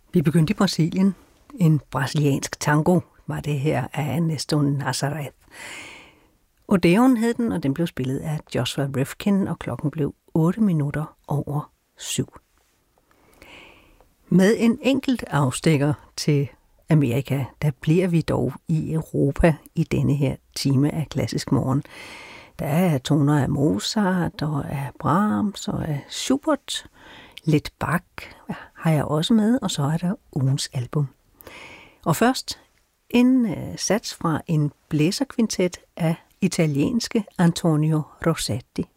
Vi begyndte i Brasilien. En brasiliansk tango var det her af Ernesto Nazareth. Odeon hed den, og den blev spillet af Joshua Rifkin, og klokken blev 7:08. Med en enkelt afstikker til Amerika, der bliver vi dog i Europa i denne her time af Klassisk Morgen. Der er toner af Mozart og af Brahms og af Schubert. Lidt Bach har jeg også med, og så er der ugens album. Og først en sats fra en blæserkvintet af italienske Antonio Rossetti.